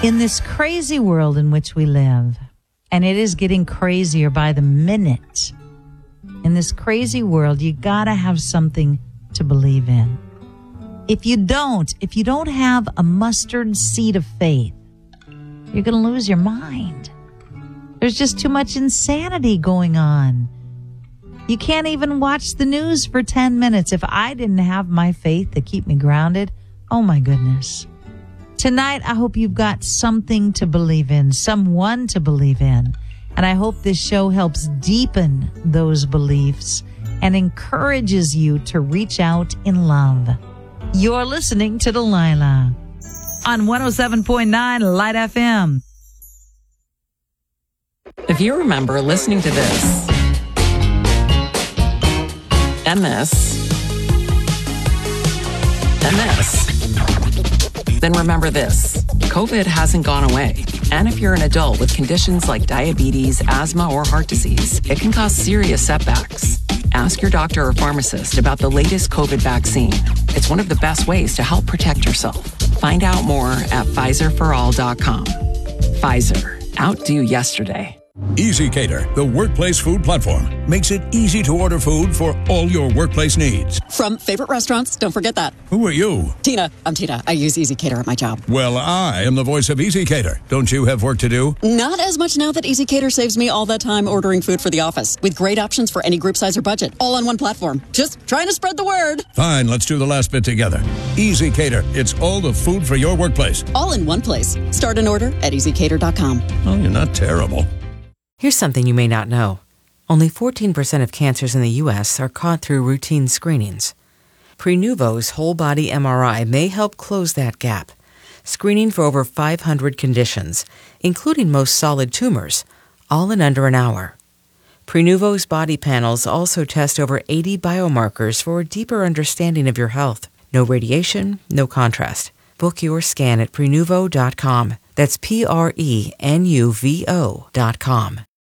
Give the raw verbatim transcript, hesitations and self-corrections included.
In this crazy world in which we live, and it is getting crazier by the minute, in this crazy world, you gotta have something to believe in. If you don't, if you don't have a mustard seed of faith, you're gonna lose your mind. There's just too much insanity going on. You can't even watch the news for ten minutes. If I didn't have my faith to keep me grounded, oh my goodness. Tonight, I hope you've got something to believe in, someone to believe in. And I hope this show helps deepen those beliefs and encourages you to reach out in love. You're listening to Delilah on one oh seven point nine Light F M. If you remember listening to this and this and this, then remember this. COVID hasn't gone away. And if you're an adult with conditions like diabetes, asthma, or heart disease, it can cause serious setbacks. Ask your doctor or pharmacist about the latest COVID vaccine. It's one of the best ways to help protect yourself. Find out more at Pfizer for all dot com. Pfizer. Outdo yesterday. EasyCater, the workplace food platform, makes it easy to order food for all your workplace needs. From favorite restaurants, don't forget that. Who are you? Tina. I'm Tina. I use EasyCater at my job. Well, I am the voice of EasyCater. Don't you have work to do? Not as much now that EasyCater saves me all that time ordering food for the office, with great options for any group size or budget, all on one platform. Just trying to spread the word. Fine, let's do the last bit together. EasyCater, it's all the food for your workplace. All in one place. Start an order at easy cater dot com. Oh, you're not terrible. Here's something you may not know. Only fourteen percent of cancers in the U S are caught through routine screenings. Prenuvo's whole-body M R I may help close that gap, screening for over five hundred conditions, including most solid tumors, all in under an hour. Prenuvo's body panels also test over eighty biomarkers for a deeper understanding of your health. No radiation, no contrast. Book your scan at prenuvo dot com. That's P R E N U V O dot com.